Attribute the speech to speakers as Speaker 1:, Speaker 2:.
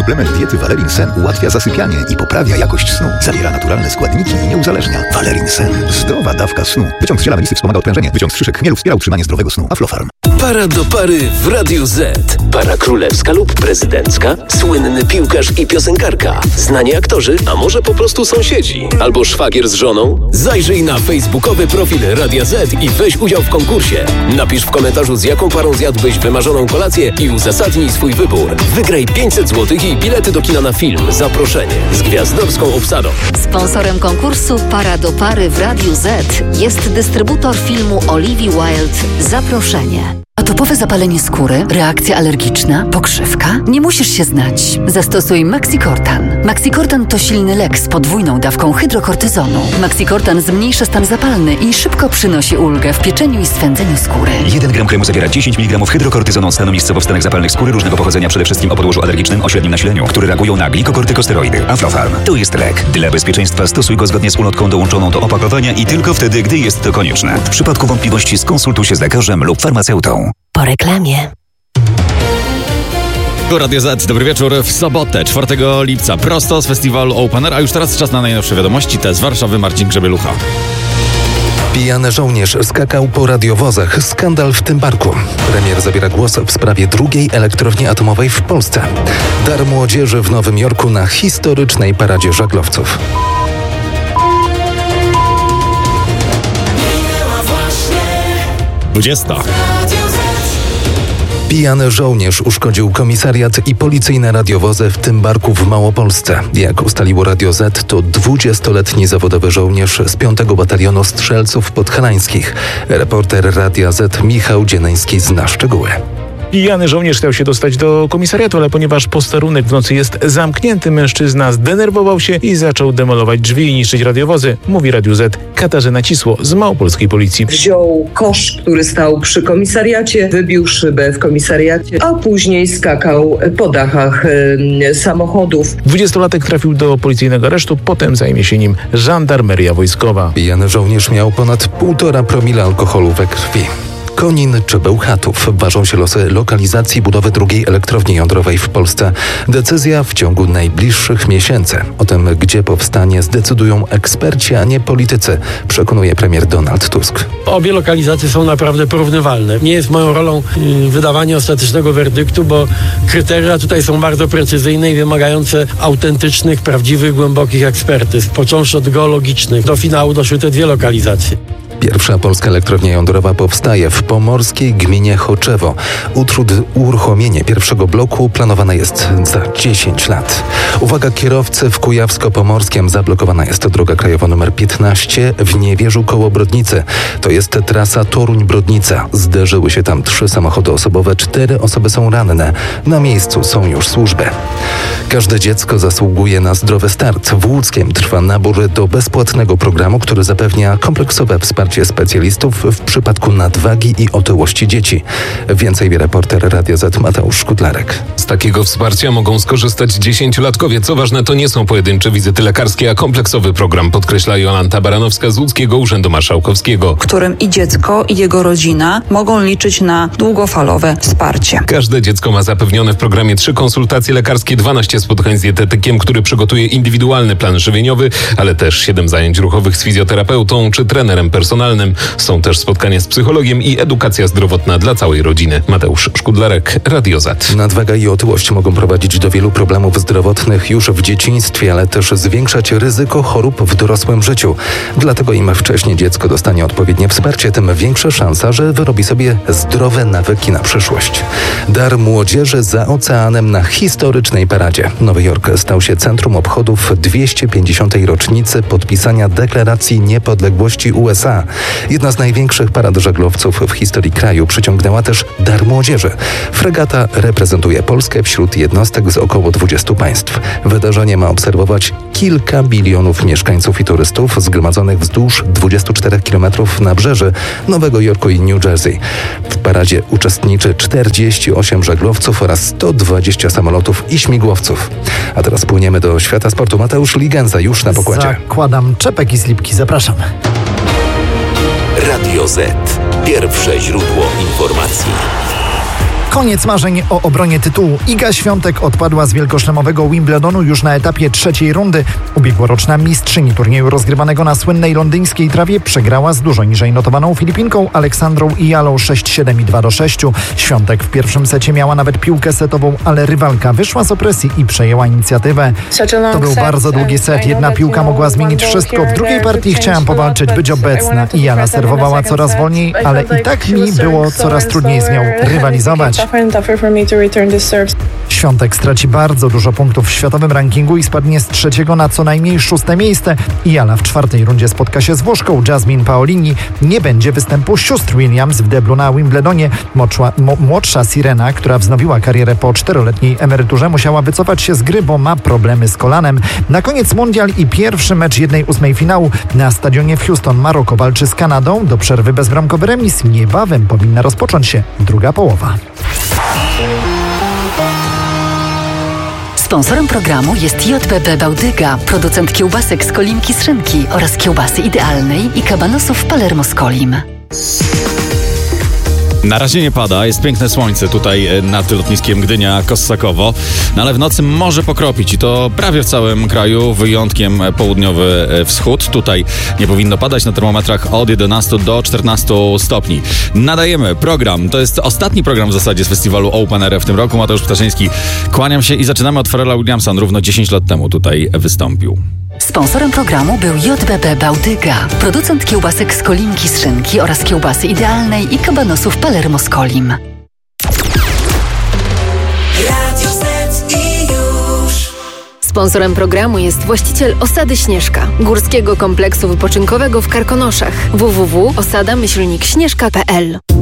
Speaker 1: Suplement diety Valerin Sen ułatwia zasypianie i poprawia jakość snu. Zawiera naturalne składniki i nie uzależnia. Valerin Sen. Zdrowa dawka snu. Wyciąg z ziela melisy wspomaga odprężenie. Wyciąg z szyszek chmielu wspiera utrzymanie zdrowego snu. Aflofarm.
Speaker 2: Para do pary w Radiu Z. Para królewska lub prezydencka, słynny piłkarz i piosenkarka, znani aktorzy, a może po prostu sąsiedzi, albo szwagier z żoną? Zajrzyj na facebookowy profil Radia Z i weź udział w konkursie. Napisz w komentarzu, z jaką parą zjadłbyś wymarzoną kolację i uzasadnij swój wybór. Wygraj 500 zł i bilety do kina na film Zaproszenie z gwiazdorską obsadą.
Speaker 3: Sponsorem konkursu Para do pary w Radiu Z jest dystrybutor filmu Olivia Wilde Zaproszenie. Atopowe zapalenie skóry, reakcja alergiczna, pokrzywka? Nie musisz się znać. Zastosuj Maxicortan. Maxicortan to silny lek z podwójną dawką hydrokortyzonu. Maxicortan zmniejsza stan zapalny i szybko przynosi ulgę w pieczeniu i swędzeniu skóry.
Speaker 4: 1 gram kremu zawiera 10 mg hydrokortyzonu stanu miejscowo w stanach zapalnych skóry różnego pochodzenia, przede wszystkim o podłożu alergicznym o średnim nasileniu, które reagują na glikokortykosteroidy. Aflofarm. To jest lek. Dla bezpieczeństwa stosuj go zgodnie z ulotką dołączoną do opakowania i tylko wtedy, gdy jest to konieczne. W przypadku wątpliwości skonsultuj się z lekarzem lub farmaceutą.
Speaker 3: Po reklamie.
Speaker 5: Radio Z, dobry wieczór. W sobotę, 4 lipca, prosto z festiwalu Open Air, a już teraz czas na najnowsze wiadomości. Te z Warszawy, Marcin Grzebielucha.
Speaker 6: Pijany żołnierz skakał po radiowozach. Skandal w tym parku. Premier zabiera głos w sprawie drugiej elektrowni atomowej w Polsce. Dar młodzieży w Nowym Jorku na historycznej paradzie żaglowców. Pijany żołnierz uszkodził komisariat i policyjne radiowozy w Tymbarku w Małopolsce. Jak ustaliło Radio Z, to 20-letni zawodowy żołnierz z 5. Batalionu Strzelców Podhalańskich. Reporter Radia Z Michał Dzieneński zna szczegóły.
Speaker 7: Pijany żołnierz chciał się dostać do komisariatu, ale ponieważ posterunek w nocy jest zamknięty, mężczyzna zdenerwował się i zaczął demolować drzwi i niszczyć radiowozy, mówi Radiu Z Katarzyna Cisło z małopolskiej policji.
Speaker 8: Wziął kosz, który stał przy komisariacie, wybił szybę w komisariacie, a później skakał po dachach samochodów.
Speaker 7: 20-latek trafił do policyjnego aresztu, potem zajmie się nim żandarmeria wojskowa.
Speaker 6: Pijany żołnierz miał ponad 1,5 promila alkoholu we krwi. Konin czy Bełchatów ważą się losy lokalizacji budowy drugiej elektrowni jądrowej w Polsce. Decyzja w ciągu najbliższych miesięcy. O tym, gdzie powstanie, zdecydują eksperci, a nie politycy, przekonuje premier Donald Tusk.
Speaker 9: Obie lokalizacje są naprawdę porównywalne. Nie jest moją rolą wydawanie ostatecznego werdyktu, bo kryteria tutaj są bardzo precyzyjne i wymagające autentycznych, prawdziwych, głębokich ekspertyz. Począwszy od geologicznych, do finału doszły te dwie lokalizacje.
Speaker 6: Pierwsza polska elektrownia jądrowa powstaje w pomorskiej gminie Choczewo. Uruchomienie pierwszego bloku planowane jest za 10 lat. Uwaga kierowcy, w Kujawsko-Pomorskiem zablokowana jest droga krajowa nr 15 w Niewierzu koło Brodnicy. To jest trasa Toruń-Brodnica. Zderzyły się tam 3 samochody osobowe, 4 osoby są ranne. Na miejscu są już służby. Każde dziecko zasługuje na zdrowy start. W Łódzkiem trwa nabór do bezpłatnego programu, który zapewnia kompleksowe wsparcie specjalistów w przypadku nadwagi i otyłości dzieci. Więcej wie reporter Radia Z Mateusz Szkudlarek.
Speaker 10: Z takiego wsparcia mogą skorzystać 10-latkowie. Co ważne, to nie są pojedyncze wizyty lekarskie, a kompleksowy program, podkreśla Jolanta Baranowska z Łódzkiego Urzędu Marszałkowskiego.
Speaker 11: W którym i dziecko, i jego rodzina mogą liczyć na długofalowe wsparcie.
Speaker 10: Każde dziecko ma zapewnione w programie 3 konsultacje lekarskie, 12 spotkań z dietetykiem, który przygotuje indywidualny plan żywieniowy, ale też 7 zajęć ruchowych z fizjoterapeutą czy trenerem personalnym. Są też spotkania z psychologiem i edukacja zdrowotna dla całej rodziny. Mateusz Szkudlarek, Radio Z.
Speaker 6: Nadwaga i otyłość mogą prowadzić do wielu problemów zdrowotnych już w dzieciństwie, ale też zwiększać ryzyko chorób w dorosłym życiu. Dlatego im wcześniej dziecko dostanie odpowiednie wsparcie, tym większa szansa, że wyrobi sobie zdrowe nawyki na przyszłość. Dar młodzieży za oceanem na historycznej paradzie. Nowy Jork stał się centrum obchodów 250. rocznicy podpisania Deklaracji Niepodległości USA. Jedna z największych parad żaglowców w historii kraju przyciągnęła też dar młodzieży. Fregata reprezentuje Polskę wśród jednostek z około 20 państw. Wydarzenie ma obserwować kilka bilionów mieszkańców i turystów zgromadzonych wzdłuż 24 km nabrzeży Nowego Jorku i New Jersey. W paradzie uczestniczy 48 żaglowców oraz 120 samolotów i śmigłowców. A teraz płyniemy do świata sportu. Mateusz Ligenza już na pokładzie.
Speaker 12: Zakładam czepek i slipki. Zapraszam.
Speaker 2: Radio Z. Pierwsze źródło informacji.
Speaker 12: Koniec marzeń o obronie tytułu. Iga Świątek odpadła z wielkoszlemowego Wimbledonu już na etapie trzeciej rundy. Ubiegłoroczna mistrzyni turnieju rozgrywanego na słynnej londyńskiej trawie przegrała z dużo niżej notowaną Filipinką Aleksandrą Ijalą 6-7 i 2-6. Świątek w pierwszym secie miała nawet piłkę setową, ale rywalka wyszła z opresji i przejęła inicjatywę. To był bardzo długi set. Jedna piłka mogła zmienić wszystko. W drugiej partii chciałam powalczyć, być obecna. Ijala serwowała coraz wolniej, ale i tak mi było coraz trudniej z nią rywalizować. Świątek straci bardzo dużo punktów w światowym rankingu i spadnie z 3. na co najmniej 6. miejsce. Ijala w 4. rundzie spotka się z Włoszką Jasmine Paolini. Nie będzie występu sióstr Williams w deblu na Wimbledonie. Młodsza Sirena, która wznowiła karierę po 4-letniej emeryturze, musiała wycofać się z gry, bo ma problemy z kolanem. Na koniec mundial i pierwszy mecz 1/8 finału. Na stadionie w Houston Maroko walczy z Kanadą. Do przerwy bezbramkowy remis. Niebawem powinna rozpocząć się druga połowa.
Speaker 3: Sponsorem programu jest JBB Bałtyga, producent kiełbasek z Kolimki z szynki oraz kiełbasy idealnej i kabanosów Palermo z Kolim.
Speaker 5: Na razie nie pada, jest piękne słońce tutaj nad lotniskiem Gdynia-Kossakowo, no ale w nocy może pokropić i to prawie w całym kraju, wyjątkiem południowy wschód. Tutaj nie powinno padać, na termometrach od 11 do 14 stopni. Nadajemy program, to jest ostatni program w zasadzie z festiwalu Open Air w tym roku. Mateusz Ptaszyński, kłaniam się i zaczynamy od Pharrella Williamsa. On równo 10 lat temu tutaj wystąpił.
Speaker 3: Sponsorem programu był JBB Bałtyga, producent kiełbasek z Kolimki z szynki oraz kiełbasy idealnej i kabanosów Palermo z Kolim.
Speaker 13: Sponsorem programu jest właściciel Osady Śnieżka, górskiego kompleksu wypoczynkowego w Karkonoszach. www.osada-śnieżka.pl